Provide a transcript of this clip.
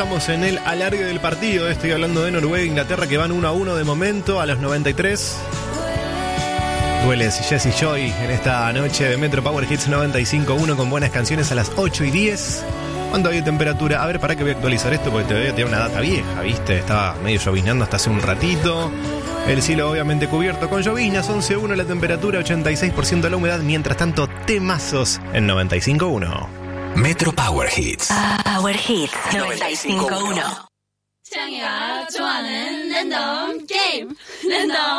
estamos en el alargue del partido. Estoy hablando de Noruega e Inglaterra, que van 1-1 de momento a los 93. Duele Jesse Joy en esta noche de Metro Power Hits 95.1 con buenas canciones a las 8:10. ¿Cuánto hay de temperatura? A ver, para que voy a actualizar esto porque te voy a tirar una data vieja, ¿viste? Estaba medio lloviznando hasta hace un ratito. El cielo obviamente cubierto con lloviznas, 11.1 la temperatura, 86% la humedad. Mientras tanto, temazos en 95.1. Metro Power Hits. Power Hits 95.1. 창이가 좋아하는 랜덤 게임 랜덤